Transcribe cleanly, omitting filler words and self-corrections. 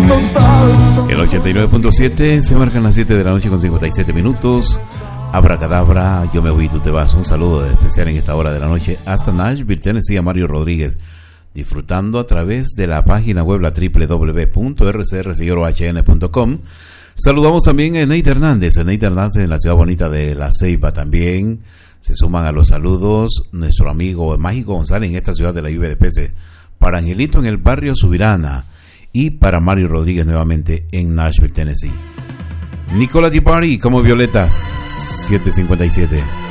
El 89.7, se marcan las 7 de la noche con 57 minutos. Abracadabra, yo me voy y tú te vas. Un saludo especial en esta hora de la noche hasta Nashville, Tennessee, a Mario Rodríguez, disfrutando a través de la página web la www.rcrseñorohn.com. Saludamos también a Neita Hernández en la ciudad bonita de La Ceiba. También se suman a los saludos nuestro amigo Mágico González en esta ciudad de la lluvia de peces, para Angelito en el barrio Subirana y para Mario Rodríguez nuevamente en Nashville, Tennessee. Nicola Di Party como Violetas, 757.